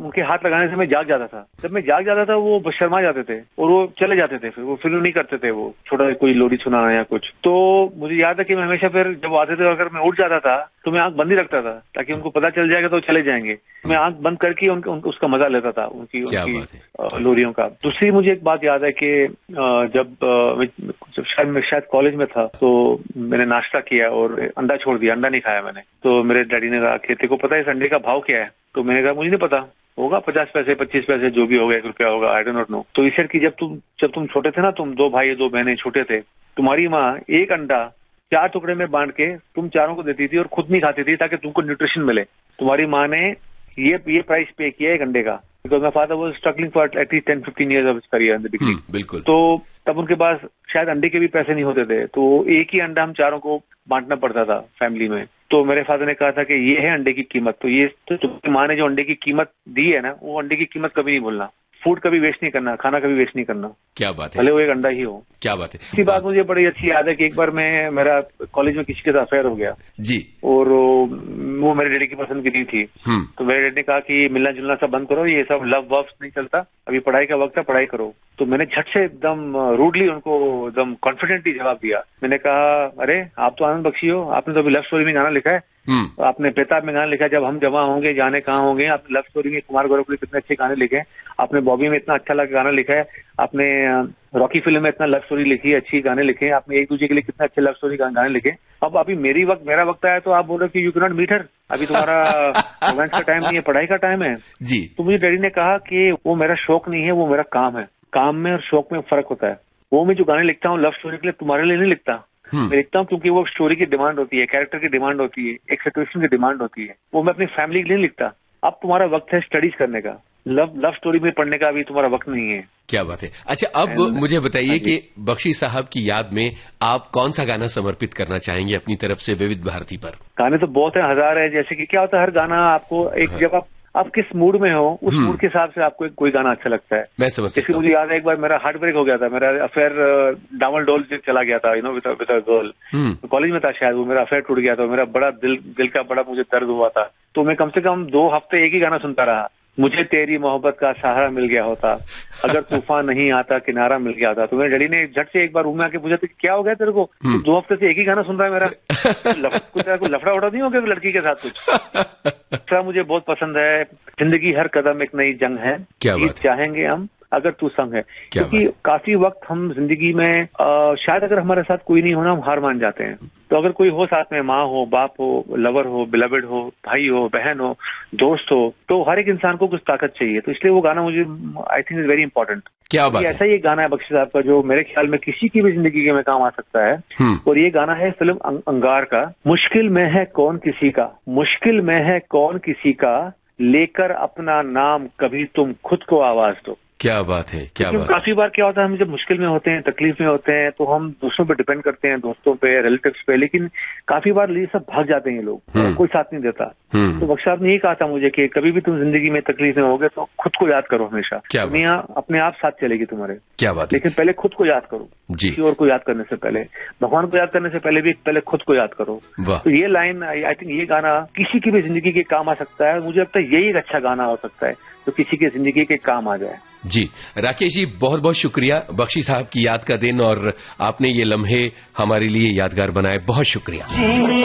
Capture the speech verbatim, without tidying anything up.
उनके हाथ लगाने से मैं जाग जाता था। जब मैं जाग जाता था वो शर्मा जाते थे और वो चले जाते थे, फिर वो फिर नहीं करते थे, वो छोटा कोई लोरी सुनाना या कुछ। तो मुझे याद है कि मैं हमेशा फिर जब आते थे अगर मैं उठ जाता था तो मैं आंख बंद ही रखता था ताकि उनको पता चल जाएगा तो चले जाएंगे। मैं आंख बंद करके उनका उन, उसका मजा लेता था, उनकी उनकी लोरियों का। दूसरी मुझे एक बात याद है कि जब जब शायद मैं शायद कॉलेज में था तो मैंने नाश्ता किया और अंडा छोड़ दिया, अंडा नहीं खाया मैंने। तो मेरे डैडी ने कहा कि तेरे को पता है इस अंडे का भाव क्या है? तो मैंने कहा मुझे नहीं पता, होगा पचास पैसे पच्चीस पैसे जो भी होगा, एक रुपया होगा, आई डोंट नॉट नो। तो ईश्वर की जब तुम जब तुम छोटे थे ना, तुम दो भाई दो बहनें छोटे थे, तुम्हारी माँ एक अंडा चार टुकड़े में बांट के तुम चारों को देती थी और खुद नहीं खाती थी ताकि तुमको न्यूट्रिशन मिले। तुम्हारी माँ ने ये ये प्राइस पे किया एक अंडे का, because my father was struggling for at least ten fifteen years of his career in the beginning. बिल्कुल। तो तब उनके पास शायद अंडे के भी पैसे नहीं होते थे, तो एक ही अंडा हम चारों को बांटना पड़ता था फैमिली में। तो मेरे फादर ने कहा था कि ये है अंडे की कीमत, तो ये तो तुम्हारी माँ ने जो अंडे की कीमत दी है ना, वो अंडे की कीमत कभी नहीं भूलना। फूड कभी वेस्ट नहीं करना, खाना कभी वेस्ट नहीं करना। क्या बात है, भले वो एक अंडा ही हो। क्या बात है। इसी बात मुझे बड़ी अच्छी याद है कि एक बार मैं मेरा कॉलेज में किसी के साथ अफेयर हो गया जी, और वो मेरे डैडी की पसंद की नहीं थी। तो मेरे डैडी ने कहा कि मिलना जुलना सब बंद करो, ये सब लव वव नहीं चलता, अभी पढ़ाई का वक्त है, पढ़ाई करो। तो मैंने झट से एकदम रूडली उनको एकदम कॉन्फिडेंटली जवाब दिया। मैंने कहा अरे आप तो आनंद बख्शी हो, आपने तो अभी लव स्टोरी में गाना लिखा है, आपने बेताब में गाना लिखा है, जब हम जमा होंगे जाने कहाँ होंगे। आपने लव स्टोरी में कुमार गौरव के कितने अच्छे गाने लिखे हैं, आपने बॉबी में इतना अच्छा लगा गाना लिखा है, आपने रॉकी फिल्म में इतना लव स्टोरी लिखी है, अच्छी गाने लिखे हैं, आपने एक दूसरे के लिए कितने अच्छे लव स्टोरी गाने लिखे। अब अभी मेरी वक्त मेरा वक्त आया तो आप बोल रहे हो कि you can not meet her, अभी तुम्हारा रोमांस का टाइम नहीं है, पढ़ाई का टाइम है जी। तो मुझे डैडी ने कहा कि वो मेरा शौक नहीं है, वो मेरा काम है। काम में और शौक में फर्क होता है। वो मैं जो गाने लिखता हूँ लव स्टोरी के लिए तुम्हारे लिए नहीं लिखता, मैं लिखता हूँ क्योंकि वो स्टोरी की डिमांड होती है, कैरेक्टर की डिमांड होती है, एक सिचुएशन की डिमांड होती है। वो मैं अपनी फैमिली के लिए नहीं लिखता। अब तुम्हारा वक्त है स्टडीज करने का, लव लव स्टोरी में पढ़ने का अभी तुम्हारा वक्त नहीं है। क्या बात है। अच्छा, अब मुझे बताइए कि बख्शी साहब की याद में आप कौन सा गाना समर्पित करना चाहेंगे अपनी तरफ से विविध भारती पर? गाने तो बहुत है, हजार है। जैसे कि क्या होता है, हर गाना आपको एक हाँ। जब आप आप किस मूड में हो उस मूड के हिसाब से आपको एक कोई गाना अच्छा लगता है। मैं समझ सकता हूं। मुझे याद है एक बार मेरा हार्ट ब्रेक हो गया था, मेरा अफेयर डामल डोल से चला गया था, you know with with a girl. College में था शायद, वो मेरा अफेयर टूट गया था, मेरा बड़ा दिल दिल का बड़ा मुझे दर्द हुआ था। तो मैं कम से कम दो हफ्ते एक ही गाना सुनता रहा, मुझे तेरी मोहब्बत का सहारा मिल गया होता, अगर तूफान नहीं आता किनारा मिल गया होता। तो मेरे डैडी ने झट से एक बार रूम में आके पूछा तो क्या हो गया तेरे को, तो दो हफ्ते से एक ही गाना सुन रहा है मेरा, कुछ लफड़ा उड़ा नहीं हो गया लड़की के साथ कुछ? दूसरा मुझे बहुत पसंद है, जिंदगी हर कदम एक नई जंग है, जीत चाहेंगे हम अगर तू संग है। क्योंकि काफी वक्त हम जिंदगी में आ, शायद अगर हमारे साथ कोई नहीं होना हम हार मान जाते हैं। तो अगर कोई हो साथ में, माँ हो, बाप हो, लवर हो, बिलवेड हो, भाई हो, बहन हो, दोस्त हो, तो हर एक इंसान को कुछ ताकत चाहिए। तो इसलिए वो गाना मुझे I think is very important. क्या बात है। ऐसा ही एक गाना है बख्शी साहब का जो मेरे ख्याल में किसी की भी जिंदगी के में काम आ सकता है, और ये गाना है फिल्म अंगार का। मुश्किल में है कौन किसी का, मुश्किल में है कौन किसी का, लेकर अपना नाम कभी तुम खुद को आवाज दो। क्या बात है, क्या बात। काफी बार क्या होता है, हम जब मुश्किल में होते हैं, तकलीफ में होते हैं, तो हम दूसरों पे डिपेंड करते हैं, दोस्तों पे, रिलेटिव्स पे, लेकिन काफी बार ये सब भाग जाते हैं ये लोग, कोई साथ नहीं देता। तो बख्शी साहब ने यही कहा था मुझे कि कभी भी तुम जिंदगी में तकलीफ में होगे तो खुद को याद करो हमेशा, दुनिया अपने आप साथ चलेगी तुम्हारे। क्या बात। लेकिन पहले खुद को याद करो, किसी और को याद करने से पहले, भगवान को याद करने से पहले भी पहले खुद को याद करो। तो ये लाइन आई थिंक ये गाना किसी की भी जिंदगी के काम आ सकता है। मुझे लगता है यही एक अच्छा गाना हो सकता है तो किसी की जिंदगी के काम आ जाए। जी राकेश जी, बहुत बहुत शुक्रिया। बख्शी साहब की याद का दिन और आपने ये लम्हे हमारे लिए यादगार बनाए, बहुत शुक्रिया।